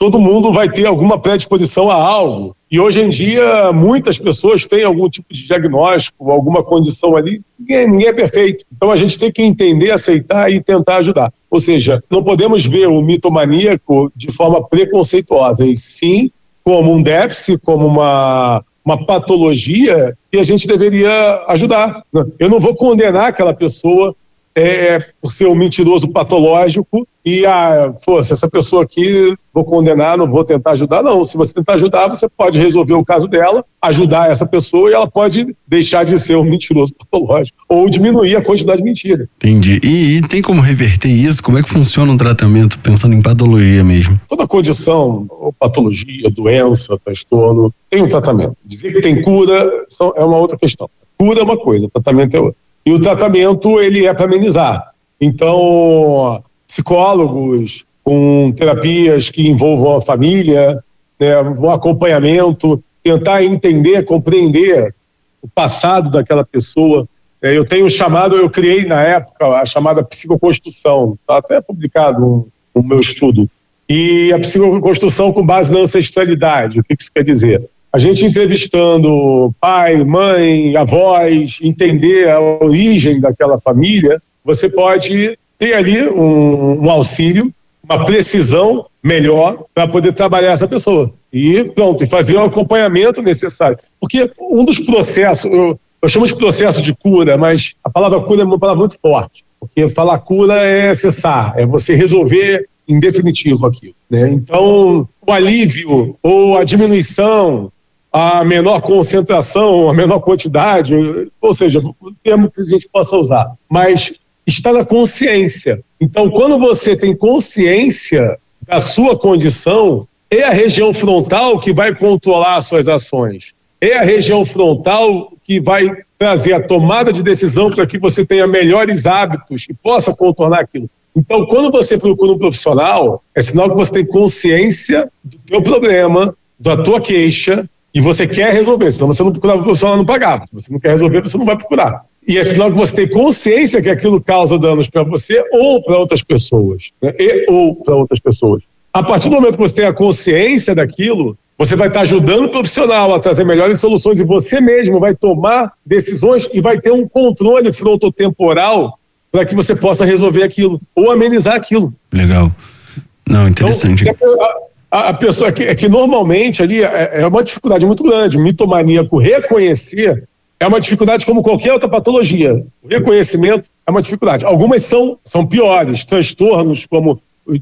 todo mundo vai ter alguma predisposição a algo. E hoje em dia, muitas pessoas têm algum tipo de diagnóstico, alguma condição ali. Ninguém é perfeito. Então a gente tem que entender, aceitar e tentar ajudar. Ou seja, não podemos ver o mitomaníaco de forma preconceituosa, e sim como um déficit, como uma patologia que a gente deveria ajudar. Eu não vou condenar aquela pessoa por ser um mentiroso patológico e, se essa pessoa aqui vou condenar, não vou tentar ajudar, não. Se você tentar ajudar, você pode resolver o caso dela, ajudar essa pessoa e ela pode deixar de ser um mentiroso patológico ou diminuir a quantidade de mentira. Entendi. E tem como reverter isso? Como é que funciona um tratamento pensando em patologia mesmo? Toda condição, ou patologia, doença, transtorno, tem um tratamento. Dizer que tem cura é uma outra questão. Cura é uma coisa, tratamento é outra. E o tratamento, ele é para amenizar. Então, psicólogos com terapias que envolvam a família, né, um acompanhamento, tentar entender, compreender o passado daquela pessoa. Eu tenho eu criei na época a chamada psicoconstrução, está até publicado no meu estudo. E a psicoconstrução com base na ancestralidade, o que isso quer dizer? A gente entrevistando pai, mãe, avós, entender a origem daquela família, você pode ter ali um auxílio, uma precisão melhor para poder trabalhar essa pessoa. E pronto, e fazer o acompanhamento necessário. Porque um dos processos, eu chamo de processo de cura, mas a palavra cura é uma palavra muito forte. Porque falar cura é cessar, é você resolver em definitivo aquilo, né? Então, o alívio ou a diminuição, a menor concentração, a menor quantidade, ou seja, o termo que a gente possa usar, mas está na consciência. Então, quando você tem consciência da sua condição, é a região frontal que vai controlar as suas ações. É a região frontal que vai trazer a tomada de decisão para que você tenha melhores hábitos e possa contornar aquilo. Então, quando você procura um profissional, é sinal que você tem consciência do teu problema, da tua queixa, e você quer resolver, senão você não procurava o profissional, não pagava. Se você não quer resolver, você não vai procurar. E é sinal que você tem consciência que aquilo causa danos para você ou para outras pessoas, né? Ou para outras pessoas. A partir do momento que você tem a consciência daquilo, você vai estar ajudando o profissional a trazer melhores soluções e você mesmo vai tomar decisões e vai ter um controle frontotemporal para que você possa resolver aquilo ou amenizar aquilo. Legal. Não, interessante. Então, a pessoa que normalmente ali é uma dificuldade muito grande. O mitomaníaco reconhecer é uma dificuldade como qualquer outra patologia. O reconhecimento é uma dificuldade. Algumas são piores, transtornos como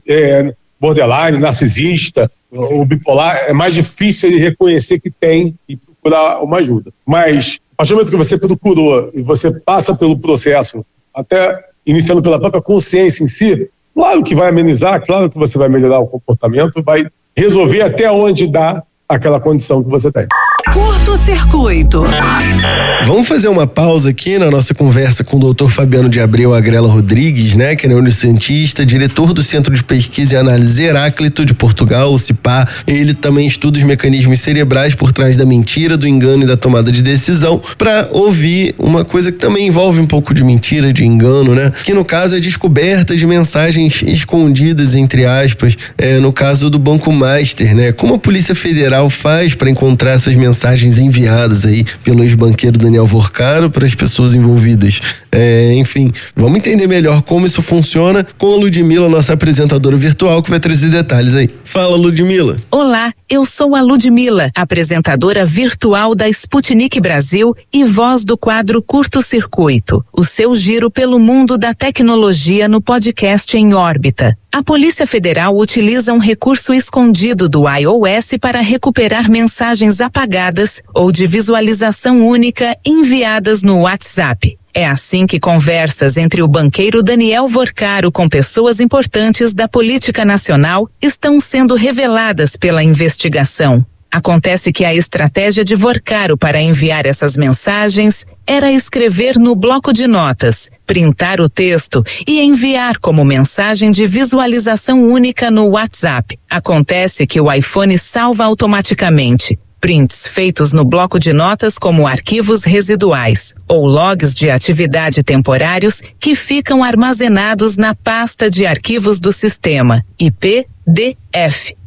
borderline, narcisista, o bipolar, é mais difícil ele reconhecer que tem e procurar uma ajuda. Mas, a partir do momento que você procurou e você passa pelo processo, até iniciando pela própria consciência em si, claro que vai amenizar, claro que você vai melhorar o comportamento, vai resolver até onde dá aquela condição que você tem. Curto Circuito. Vamos fazer uma pausa aqui na nossa conversa com o Dr. Fabiano de Abreu Agrela Rodrigues, né, que é neurocientista, diretor do Centro de Pesquisa e Análise Heráclito de Portugal, o CIPA. Ele também estuda os mecanismos cerebrais por trás da mentira, do engano e da tomada de decisão, para ouvir uma coisa que também envolve um pouco de mentira, de engano, né? Que no caso é a descoberta de mensagens escondidas, entre aspas, no caso do Banco Master, né? Como a Polícia Federal faz para encontrar essas mensagens enviadas aí pelo ex-banqueiro Daniel Vorcaro para as pessoas envolvidas. Enfim, vamos entender melhor como isso funciona com a Ludmila, nossa apresentadora virtual, que vai trazer detalhes aí. Fala, Ludmila. Olá, eu sou a Ludmila, apresentadora virtual da Sputnik Brasil e voz do quadro Curto Circuito, o seu giro pelo mundo da tecnologia no podcast Em Órbita. A Polícia Federal utiliza um recurso escondido do iOS para recuperar mensagens apagadas ou de visualização única enviadas no WhatsApp. É assim que conversas entre o banqueiro Daniel Vorcaro com pessoas importantes da política nacional estão sendo reveladas pela investigação. Acontece que a estratégia de Vorcaro para enviar essas mensagens era escrever no bloco de notas, printar o texto e enviar como mensagem de visualização única no WhatsApp. Acontece que o iPhone salva automaticamente prints feitos no bloco de notas como arquivos residuais ou logs de atividade temporários que ficam armazenados na pasta de arquivos do sistema, IPDF.